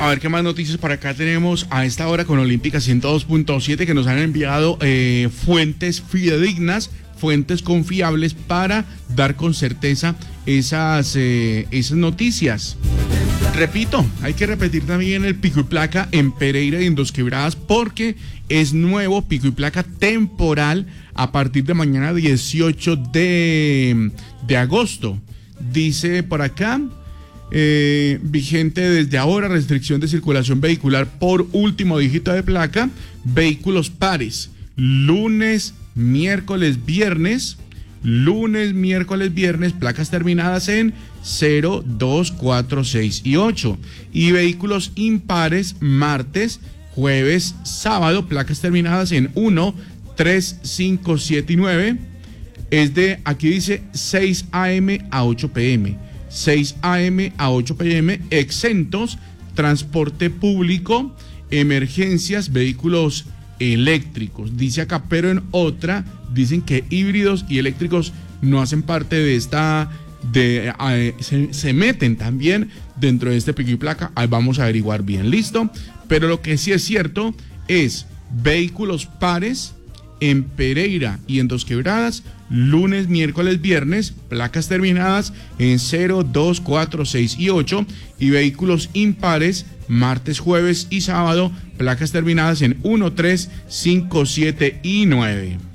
A ver qué más noticias por acá tenemos a esta hora con Olímpica 102.7 que nos han enviado fuentes fidedignas, fuentes confiables para dar con certeza esas noticias. Repito, hay que repetir también el pico y placa en Pereira y en Dos Quebradas porque es nuevo pico y placa temporal a partir de mañana 18 de agosto. Dice por acá, vigente desde ahora, restricción de circulación vehicular por último dígito de placa, vehículos pares, lunes, miércoles, viernes, placas terminadas en 0, 2, 4, 6 y 8. Y vehículos impares, martes, jueves, sábado, placas terminadas en 1, 3, 5, 7 y 9. Es de, aquí dice 6 a.m. a 8 p.m. 6 a.m. a 8 p.m. exentos, transporte público, emergencias, vehículos eléctricos. Dice acá, pero en otra dicen que híbridos y eléctricos no hacen parte de esta, se meten también dentro de este pico y placa. Ahí vamos a averiguar bien, listo. Pero lo que sí es cierto es vehículos pares en Pereira y en Dos Quebradas, lunes, miércoles, viernes, placas terminadas en 0, 2, 4, 6 y 8, y vehículos impares, martes, jueves y sábado, placas terminadas en 1, 3, 5, 7 y 9.